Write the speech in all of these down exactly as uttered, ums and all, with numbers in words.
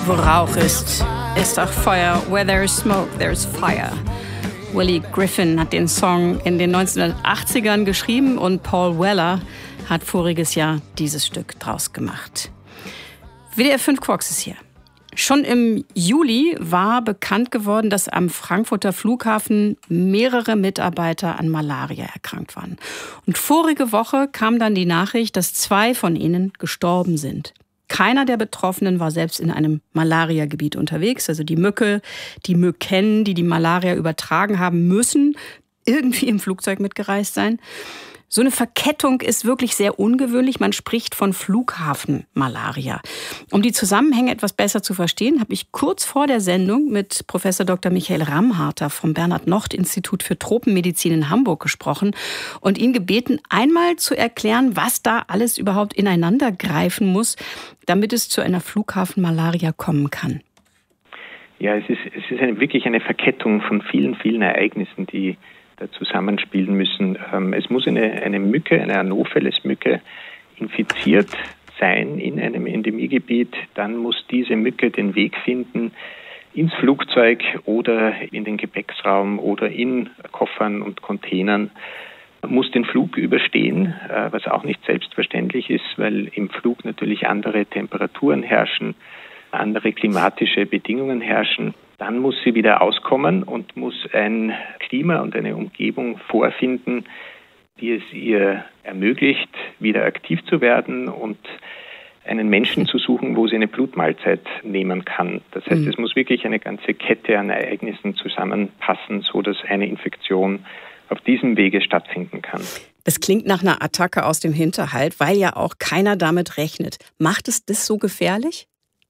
Wo Rauch ist, ist auch Feuer. Where there is smoke, there is fire. Willie Griffin hat den Song in den neunzehnhundertachtzigern geschrieben und Paul Weller hat voriges Jahr dieses Stück draus gemacht. W D R fünf Quarks ist hier. Schon im Juli war bekannt geworden, dass am Frankfurter Flughafen mehrere Mitarbeiter an Malaria erkrankt waren. Und vorige Woche kam dann die Nachricht, dass zwei von ihnen gestorben sind. Keiner der Betroffenen war selbst in einem Malariagebiet unterwegs. Also die Mücke, die Mücken, die die Malaria übertragen haben, müssen irgendwie im Flugzeug mitgereist sein. So eine Verkettung ist wirklich sehr ungewöhnlich. Man spricht von Flughafenmalaria. Um die Zusammenhänge etwas besser zu verstehen, habe ich kurz vor der Sendung mit Professor Doktor Michael Ramharter vom Bernhard-Nocht-Institut für Tropenmedizin in Hamburg gesprochen und ihn gebeten, einmal zu erklären, was da alles überhaupt ineinander greifen muss, damit es zu einer Flughafenmalaria kommen kann. Ja, es ist, es ist eine, wirklich eine Verkettung von vielen, vielen Ereignissen, die da zusammenspielen müssen. Es muss eine, eine Mücke, eine Anopheles-Mücke infiziert sein in einem Endemiegebiet. Dann muss diese Mücke den Weg finden ins Flugzeug oder in den Gepäcksraum oder in Koffern und Containern. Muss den Flug überstehen, was auch nicht selbstverständlich ist, weil im Flug natürlich andere Temperaturen herrschen, andere klimatische Bedingungen herrschen. Dann muss sie wieder auskommen und muss ein Klima und eine Umgebung vorfinden, die es ihr ermöglicht, wieder aktiv zu werden und einen Menschen zu suchen, wo sie eine Blutmahlzeit nehmen kann. Das heißt, mhm. es muss wirklich eine ganze Kette an Ereignissen zusammenpassen, so dass eine Infektion auf diesem Wege stattfinden kann. Das klingt nach einer Attacke aus dem Hinterhalt, weil ja auch keiner damit rechnet. Macht es das so gefährlich?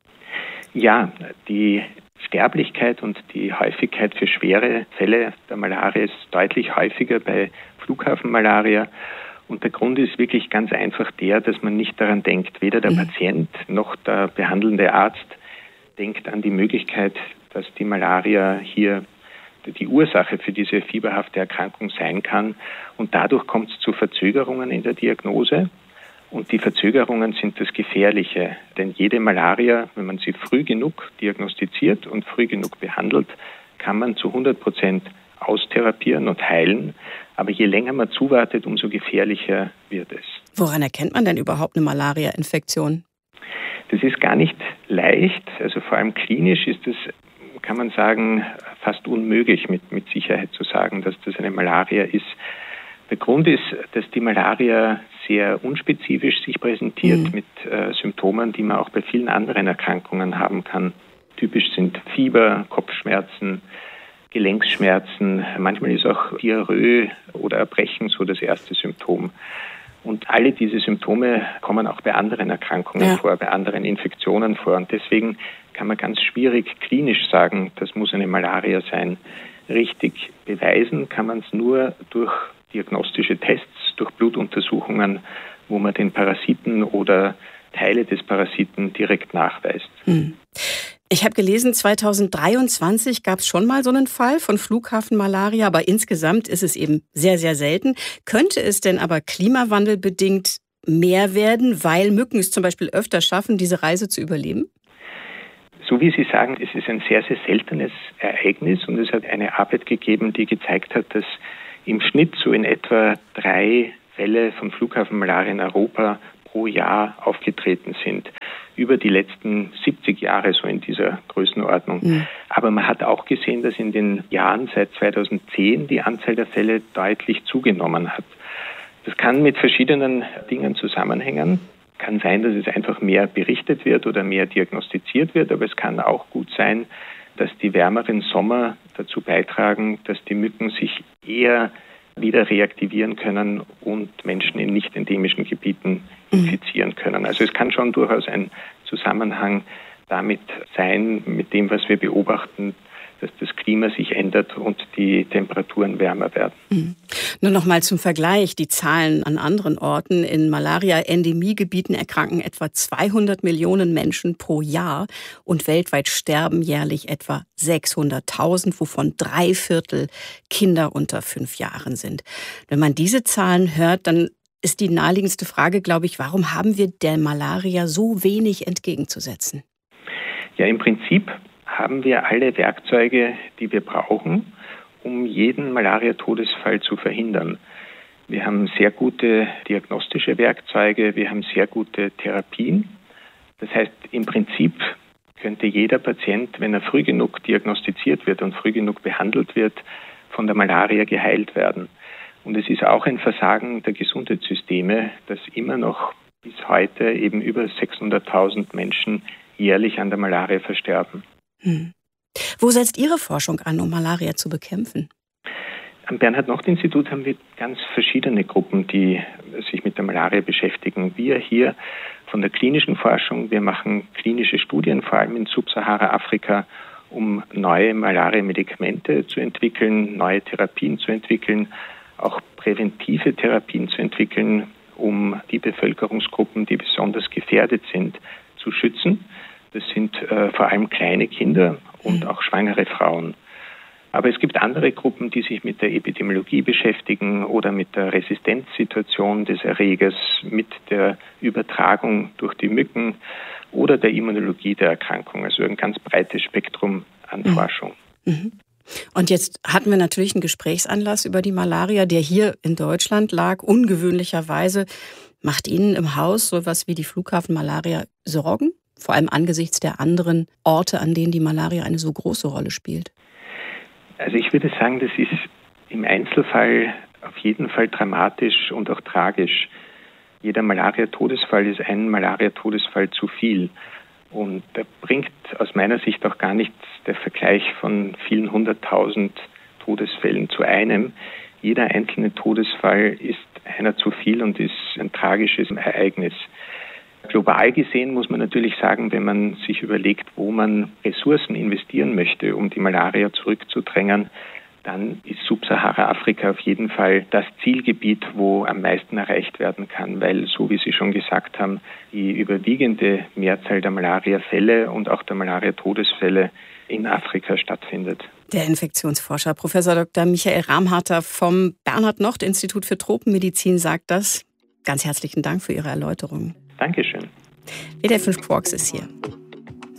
Ja, die Sterblichkeit und die Häufigkeit für schwere Fälle der Malaria ist deutlich häufiger bei Flughafenmalaria. Und der Grund ist wirklich ganz einfach der, dass man nicht daran denkt, weder der mhm. Patient noch der behandelnde Arzt denkt an die Möglichkeit, dass die Malaria hier die Ursache für diese fieberhafte Erkrankung sein kann. Und dadurch kommt es zu Verzögerungen in der Diagnose. Und die Verzögerungen sind das Gefährliche, denn jede Malaria, wenn man sie früh genug diagnostiziert und früh genug behandelt, kann man zu hundert Prozent austherapieren und heilen. Aber je länger man zuwartet, umso gefährlicher wird es. Woran erkennt man denn überhaupt eine Malaria-Infektion? Das ist gar nicht leicht. Also vor allem klinisch ist es, kann man sagen, fast unmöglich mit, mit Sicherheit zu sagen, dass das eine Malaria ist. Der Grund ist, dass die Malaria sehr unspezifisch sich präsentiert mhm. mit äh, Symptomen, die man auch bei vielen anderen Erkrankungen haben kann. Typisch sind Fieber, Kopfschmerzen, Gelenksschmerzen. Manchmal ist auch Diarrhoe oder Erbrechen so das erste Symptom. Und alle diese Symptome kommen auch bei anderen Erkrankungen ja. vor, bei anderen Infektionen vor. Und deswegen kann man ganz schwierig klinisch sagen, das muss eine Malaria sein. Richtig beweisen kann man es nur durch diagnostische Tests, durch Blutuntersuchungen, wo man den Parasiten oder Teile des Parasiten direkt nachweist. Hm. Ich habe gelesen, zweitausenddreiundzwanzig gab es schon mal so einen Fall von Flughafenmalaria, aber insgesamt ist es eben sehr, sehr selten. Könnte es denn aber klimawandelbedingt mehr werden, weil Mücken es zum Beispiel öfter schaffen, diese Reise zu überleben? So wie Sie sagen, es ist ein sehr, sehr seltenes Ereignis und es hat eine Arbeit gegeben, die gezeigt hat, dass im Schnitt so in etwa drei Fälle von Flughafenmalaria in Europa pro Jahr aufgetreten sind. Über die letzten siebzig Jahre so in dieser Größenordnung. Mhm. Aber man hat auch gesehen, dass in den Jahren seit zweitausendzehn die Anzahl der Fälle deutlich zugenommen hat. Das kann mit verschiedenen Dingen zusammenhängen. Kann sein, dass es einfach mehr berichtet wird oder mehr diagnostiziert wird, aber es kann auch gut sein, dass die wärmeren Sommer dazu beitragen, dass die Mücken sich eher wieder reaktivieren können und Menschen in nicht endemischen Gebieten infizieren können. Also es kann schon durchaus ein Zusammenhang damit sein, mit dem, was wir beobachten, dass das Klima sich ändert und die Temperaturen wärmer werden. Mhm. Nur noch mal zum Vergleich, die Zahlen an anderen Orten. In Malaria-Endemiegebieten erkranken etwa zweihundert Millionen Menschen pro Jahr und weltweit sterben jährlich etwa sechshunderttausend, wovon drei Viertel Kinder unter fünf Jahren sind. Wenn man diese Zahlen hört, dann ist die naheliegendste Frage, glaube ich, warum haben wir der Malaria so wenig entgegenzusetzen? Ja, im Prinzip haben wir alle Werkzeuge, die wir brauchen, um jeden Malaria-Todesfall zu verhindern. Wir haben sehr gute diagnostische Werkzeuge, wir haben sehr gute Therapien. Das heißt, im Prinzip könnte jeder Patient, wenn er früh genug diagnostiziert wird und früh genug behandelt wird, von der Malaria geheilt werden. Und es ist auch ein Versagen der Gesundheitssysteme, dass immer noch bis heute eben über sechshunderttausend Menschen jährlich an der Malaria versterben. Hm. Wo setzt Ihre Forschung an, um Malaria zu bekämpfen? Am Bernhard-Nocht-Institut haben wir ganz verschiedene Gruppen, die sich mit der Malaria beschäftigen. Wir hier von der klinischen Forschung, wir machen klinische Studien, vor allem in Subsahara-Afrika, um neue Malaria-Medikamente zu entwickeln, neue Therapien zu entwickeln, auch präventive Therapien zu entwickeln, um die Bevölkerungsgruppen, die besonders gefährdet sind, zu schützen. Das sind äh, vor allem kleine Kinder und auch schwangere Frauen. Aber es gibt andere Gruppen, die sich mit der Epidemiologie beschäftigen oder mit der Resistenzsituation des Erregers, mit der Übertragung durch die Mücken oder der Immunologie der Erkrankung. Also ein ganz breites Spektrum an mhm. Forschung. Mhm. Und jetzt hatten wir natürlich einen Gesprächsanlass über die Malaria, der hier in Deutschland lag. Ungewöhnlicherweise macht Ihnen im Haus sowas wie die Flughafenmalaria Sorgen? Vor allem angesichts der anderen Orte, an denen die Malaria eine so große Rolle spielt. Also ich würde sagen, das ist im Einzelfall auf jeden Fall dramatisch und auch tragisch. Jeder Malaria-Todesfall ist ein Malaria-Todesfall zu viel. Und da bringt aus meiner Sicht auch gar nichts der Vergleich von vielen hunderttausend Todesfällen zu einem. Jeder einzelne Todesfall ist einer zu viel und ist ein tragisches Ereignis. Global gesehen muss man natürlich sagen, wenn man sich überlegt, wo man Ressourcen investieren möchte, um die Malaria zurückzudrängen, dann ist Subsahara-Afrika auf jeden Fall das Zielgebiet, wo am meisten erreicht werden kann, weil, so wie Sie schon gesagt haben, die überwiegende Mehrzahl der Malaria-Fälle und auch der Malaria-Todesfälle in Afrika stattfindet. Der Infektionsforscher Professor Doktor Michael Ramharter vom Bernhard-Nocht-Institut für Tropenmedizin sagt das. Ganz herzlichen Dank für Ihre Erläuterungen. Dankeschön. W D R fünf Quarks ist hier.